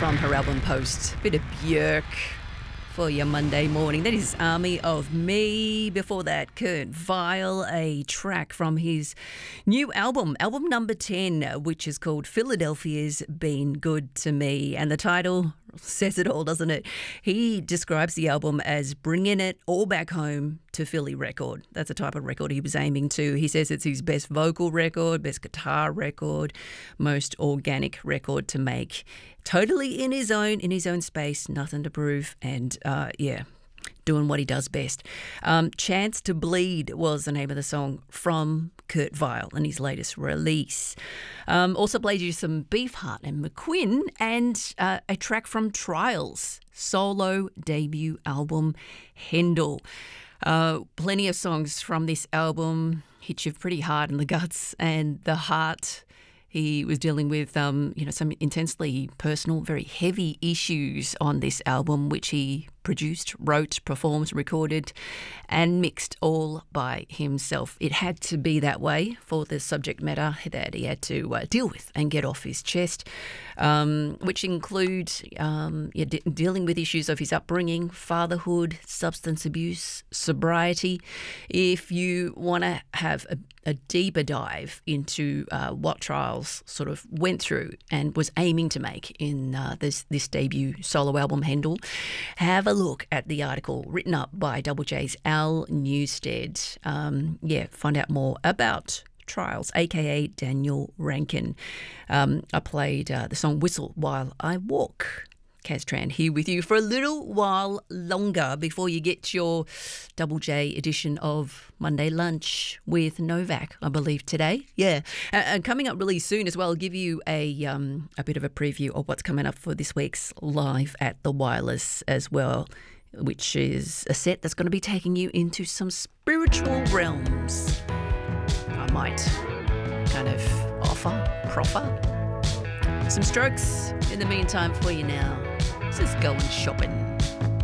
from her album Post. Bit of Björk for your Monday morning. That is Army of Me. Before that, Kurt Vile, a track from his new album number 10, which is called Philadelphia's Been Good to Me. And the title says it all, doesn't it? He describes the album as bringing it all back home to Philly record. That's the type of record he was aiming to. He says it's his best vocal record, best guitar record, most organic record to make. Totally in his own space, nothing to prove, and doing what he does best. Chance to Bleed was the name of the song from Kurt Vile and his latest release. Also played you some Beefheart and McQueen and a track from Trials' solo debut album, Hendel. Plenty of songs from this album hit you pretty hard in the guts and the heart. He was dealing with, some intensely personal, very heavy issues on this album, which he produced, wrote, performed, recorded, and mixed all by himself. It had to be that way for the subject matter that he had to deal with and get off his chest, which include dealing with issues of his upbringing, fatherhood, substance abuse, sobriety. If you want to have a deeper dive into what Trials sort of went through and was aiming to make in this debut solo album, Hendel, have a look at the article written up by Double J's Al Newstead. Find out more about Trials, aka Daniel Rankin. I played the song Whistle While I Walk. Kaz Tran here with you for a little while longer before you get your Double J edition of Monday Lunch with Novak, I believe, today. Yeah. And coming up really soon as well, I'll give you a bit of a preview of what's coming up for this week's Live at the Wireless as well, which is a set that's going to be taking you into some spiritual realms. I might kind of proffer some strokes in the meantime for you now. Just going shopping.